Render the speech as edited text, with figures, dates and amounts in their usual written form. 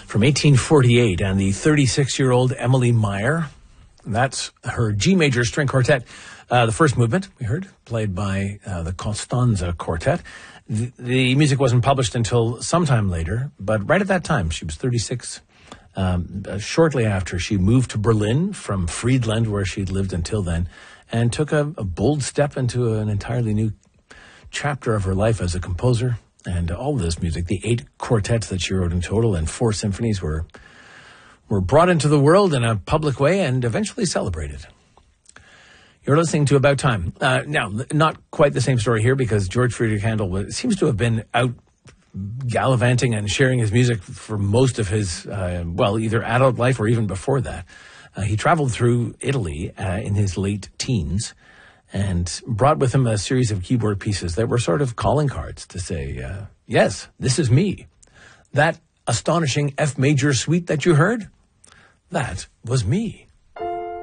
from 1848, and the 36-year-old Emily Meyer. That's her G major string quartet. The first movement, we heard, played by the Costanza Quartet. The music wasn't published until sometime later, but right at that time, she was 36. Shortly after, she moved to Berlin from Friedland, where she'd lived until then, and took a bold step into an entirely new chapter of her life as a composer. And all of this music, the 8 quartets that she wrote in total and 4 symphonies, were brought into the world in a public way and eventually celebrated. You're listening to About Time. Now, not quite the same story here, because George Friedrich Handel seems to have been out gallivanting and sharing his music for most of his, either adult life or even before that. He traveled through Italy in his late teens and brought with him a series of keyboard pieces that were sort of calling cards to say, yes, this is me. That astonishing F major suite that you heard, that was me.